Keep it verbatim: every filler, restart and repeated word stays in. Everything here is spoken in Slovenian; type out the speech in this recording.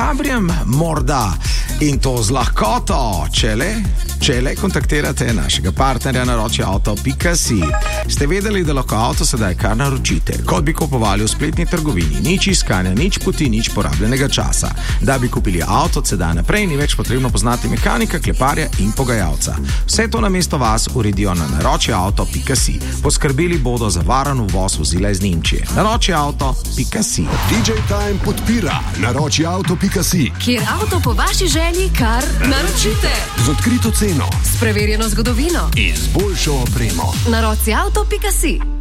Fabrijem? Morda. In to z lahkoto, če le, če le kontaktirate našega partnerja naroči avto pika si. Ste vedeli, da lahko avto sedaj kar naročite, kot bi kupovali v spletni trgovini, nič iskanja, nič poti, nič porabljenega časa. Da bi kupili avto od sedaj naprej, ni več potrebno poznati mehanika, kleparja in pogajalca. Vse to namesto vas uredijo na naroči avto pika si. Poskrbeli bodo za varen uvoz vozila iz Nemčije. naroči avto pika si. D J Time podpira naroči avto pika si, kjer avto po vaši želji kar naročite. z odkrito ceno, S preverjeno zgodovino in z boljšo opremo. naroči avto pika si.